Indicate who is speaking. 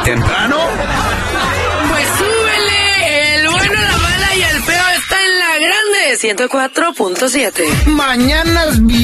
Speaker 1: temprano?
Speaker 2: Pues súbele, el bueno, la mala y el feo está en la grande 104.7.
Speaker 1: Mañana es